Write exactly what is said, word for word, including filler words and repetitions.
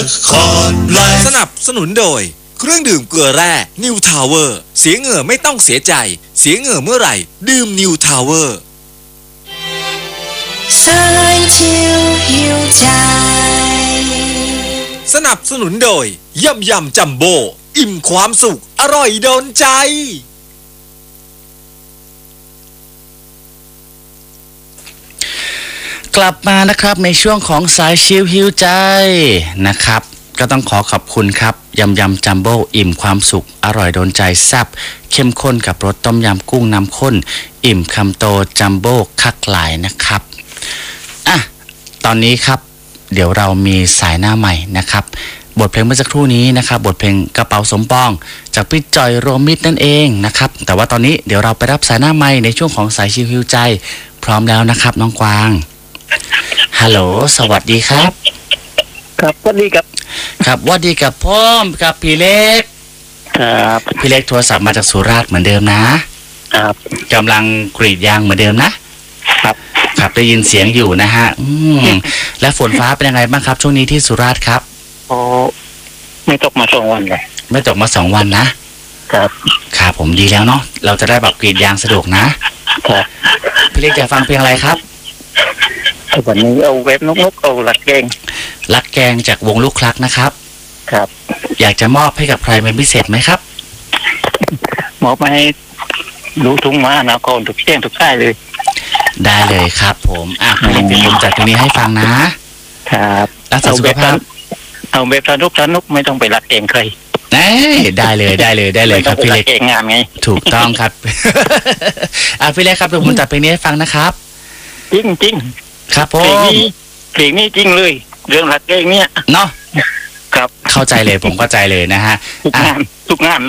สนับสนุนโดยเครื่องดื่มเกลือแร่นิวทาวเวอร์เสียเหงื่อไม่ต้องเสียใจเสียเหงื่อเมื่อไหร่ดื่มนิวทาวเวอร์山丘有ใจสนับสนุนโดยยำยำจัมโบ้อิ่มความสุขอร่อยโดนใจกลับมานะครับในช่วงของสายชิลฮิวใจนะครับก็ต้องขอขอบคุณครับยำยำจัมโบ้อิ่มความสุขอร่อยโดนใจแซ่บเข้มข้นกับรสต้มยำกุ้งน้ำข้นอิ่มคำโตจัมโบ้คักหลายนะครับอ่ะตอนนี้ครับเดี๋ยวเรามีสายหน้าใหม่นะครับบทเพลงเมื่อสักครู่นี้นะครับบทเพลงกระเป๋าสมปองจากพี่จอยโรมิตนั่นเองนะครับแต่ว่าตอนนี้เดี๋ยวเราไปรับสายหน้าใหม่ในช่วงของสายชิลฮิวใจพร้อมแล้วนะครับน้องกวางฮัลโหลสวัสดีครับครับสวัสดีครับครับสวัสดีกับพ่อมกับพี่เล็กครับพี่เล็กโทรศัพท์มาจากสุราษฎร์เหมือนเดิมนะครับกำลังกรีดยางเหมือนเดิมนะครับครับได้ยินเสียงอยู่นะฮะอืมและฝนฟ้าเป็นยังไงบ้างครับช่วงนี้ที่สุราษฎร์ครับโอ้ไม่ตกมาสองวันเลยไม่ตกมาสองวันนะครับครับผมดีแล้วเนาะเราจะได้แบบกรีดยางสะดวกนะครับพี่เล็กจะฟังเพลงอะไรครับวันนี้เอาเว็บนกนกเอาหลักแกงหลักแกงจากวงลูกคลักนะครับครับอยากจะมอบให้กับใครเป็นพิเศษไหมครับมอบมาให้รู้ทุ่งมานาครทุกแจ้งทุกค่ายเลยได้เลยครับผมอ่ะพี่เล็กเป็นคนจัดตรงนี้ให้ฟังนะครับรักษาสุขภาพเอาเว็บสนุกสนุกไม่ต้องไปหลักแกงใครได้เลยได้เลยได้เลยครับพี่เล็กเก่งงามไงถูกต้องครับอ่ะพี่เล็กครับเดี๋ยวผมจัดเพลงนี้ให้ฟังนะครับจริงจริงครับผมเพลงนี้เพลงนี้จริงเลยเรื่องหลักเก่งเนี่ยเนาะครับเข้าใจเลยผมเข้าใจเลยนะฮะทุกงานทุกงาน